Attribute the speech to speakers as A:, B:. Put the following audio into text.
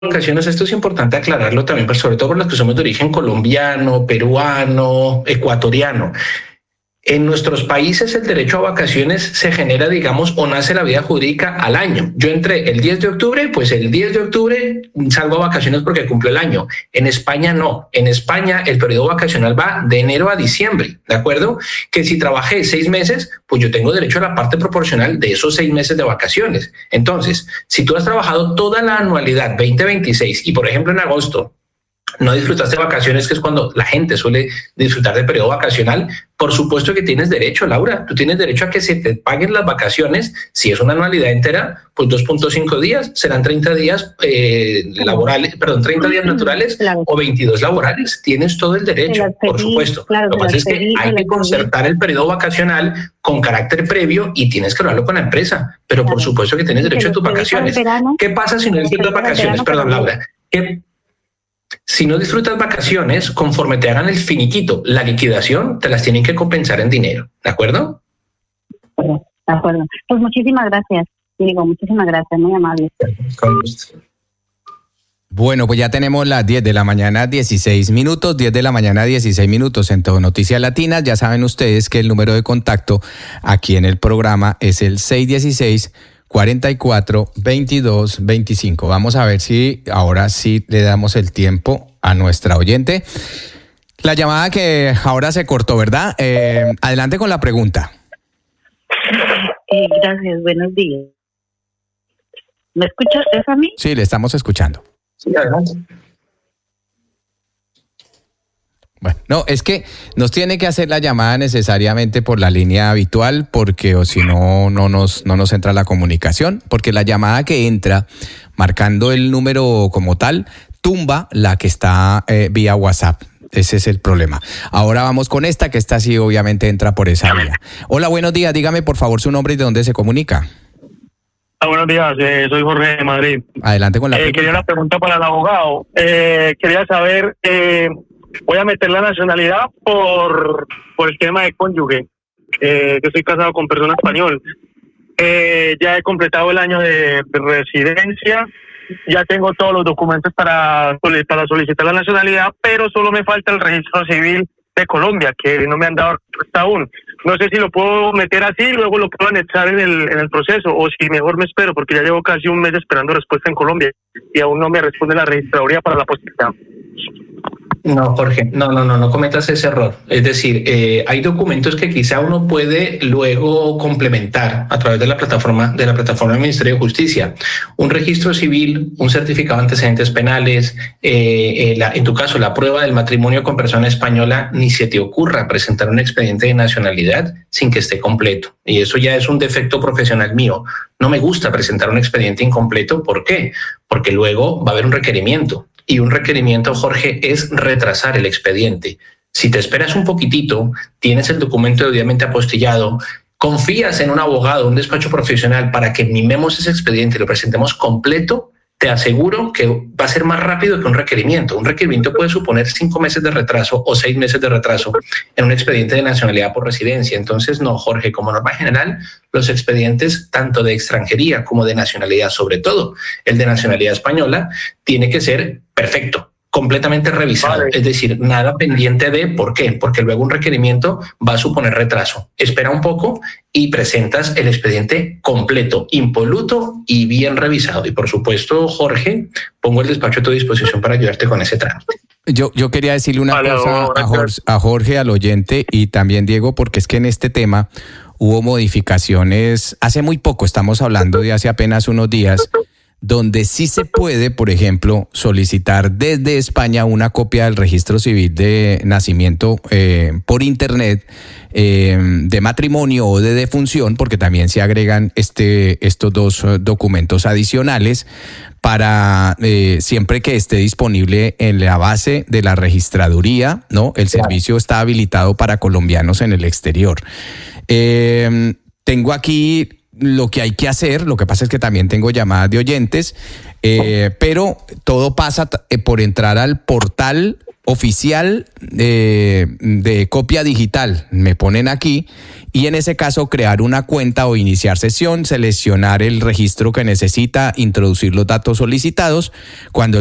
A: vacaciones, esto es importante aclararlo también, pero sobre todo por los que somos de origen colombiano, peruano, ecuatoriano. En nuestros países el derecho a vacaciones se genera, digamos, o nace la vida jurídica al año. Yo entré el 10 de octubre, pues el 10 de octubre salgo a vacaciones porque cumple el año. En España no. En España el periodo vacacional va de enero a diciembre, ¿de acuerdo? Que si trabajé 6 meses, pues yo tengo derecho a la parte proporcional de esos 6 meses de vacaciones. Entonces, si tú has trabajado toda la anualidad 2026 y, por ejemplo, en agosto no disfrutaste de vacaciones, que es cuando la gente suele disfrutar del periodo vacacional, por supuesto que tienes derecho, Laura. Tú tienes derecho a que se te paguen las vacaciones. Si es una anualidad entera, pues 2.5 días, serán 30 días laborales, perdón, 30 días naturales o 22 laborales. Tienes todo el derecho, por supuesto. Lo que pasa es que hay que concertar el periodo vacacional con carácter previo y tienes que hablarlo con la empresa. Pero por supuesto que tienes derecho a tus vacaciones. ¿Qué pasa si no disfrutas vacaciones? Perdón, Laura. Si no disfrutas vacaciones, conforme te hagan el finiquito, la liquidación, te las tienen que compensar en dinero. ¿De acuerdo?
B: De acuerdo. Pues muchísimas gracias. Muchísimas gracias, muy amable.
A: Con gusto.
C: Bueno, pues ya tenemos las 10 de la mañana, 16 minutos, 10 de la mañana, 16 minutos en Todo Noticias Latinas. Ya saben ustedes que el número de contacto aquí en el programa es el 616-44-22-25. Vamos a ver si ahora sí le damos el tiempo a nuestra oyente. La llamada que ahora se cortó, ¿verdad? Adelante con la pregunta.
B: Gracias, buenos días. ¿Me escuchas, Stephanie?
C: Sí, le estamos escuchando.
A: Sí, adelante.
C: Bueno, no, es que nos tiene que hacer la llamada necesariamente por la línea habitual, porque o si no, no nos entra la comunicación, porque la llamada que entra marcando el número como tal, tumba la que está vía WhatsApp. Ese es el problema. Ahora vamos con esta, que esta sí obviamente entra por esa vía. Hola, buenos días, dígame por favor su nombre y de dónde se comunica.
D: Buenos días, soy Jorge de Madrid.
C: Adelante con la pregunta.
D: Quería una pregunta para el abogado. Quería saber, voy a meter la nacionalidad por el tema de cónyuge. Yo estoy casado con persona español. Ya he completado el año de residencia. Ya tengo todos los documentos para solicitar la nacionalidad, pero solo me falta el registro civil de Colombia, que no me han dado respuesta aún. No sé si lo puedo meter así y luego lo puedo anexar en el proceso, o si mejor me espero, porque ya llevo casi un mes esperando respuesta en Colombia y aún no me responde la registraduría para la posibilidad.
A: No, Jorge, no cometas ese error. Es decir, hay documentos que quizá uno puede luego complementar a través de la plataforma del Ministerio de Justicia. Un registro civil, un certificado de antecedentes penales, en tu caso, la prueba del matrimonio con persona española, ni se te ocurra presentar un expediente de nacionalidad sin que esté completo. Y eso ya es un defecto profesional mío. No me gusta presentar un expediente incompleto. ¿Por qué? Porque luego va a haber un requerimiento. Y un requerimiento, Jorge, es retrasar el expediente. Si te esperas un poquitito, tienes el documento debidamente apostillado, confías en un abogado, un despacho profesional para que mimemos ese expediente y lo presentemos completo, te aseguro que va a ser más rápido que un requerimiento. Un requerimiento puede suponer 5 meses de retraso o 6 meses de retraso en un expediente de nacionalidad por residencia. Entonces, no, Jorge, como norma general, los expedientes tanto de extranjería como de nacionalidad, sobre todo el de nacionalidad española, tiene que ser perfecto, completamente revisado. Vale. Es decir, nada pendiente de ¿por qué? Porque luego un requerimiento va a suponer retraso. Espera un poco y presentas el expediente completo, impoluto y bien revisado. Y por supuesto, Jorge, pongo el despacho a tu disposición para ayudarte con ese trámite.
C: Yo quería decirle una cosa a Jorge, al oyente, y también Diego, porque es que en este tema hubo modificaciones hace muy poco, estamos hablando de hace apenas unos días, donde sí se puede, por ejemplo, solicitar desde España una copia del registro civil de nacimiento por internet, de matrimonio o de defunción, porque también se agregan estos dos documentos adicionales para siempre que esté disponible en la base de la registraduría, ¿no? El servicio está habilitado para colombianos en el exterior. Tengo aquí lo que hay que hacer, lo que pasa es que también tengo llamadas de oyentes, pero todo pasa por entrar al portal oficial de copia digital, me ponen aquí, y en ese caso crear una cuenta o iniciar sesión, seleccionar el registro que necesita, introducir los datos solicitados. Cuando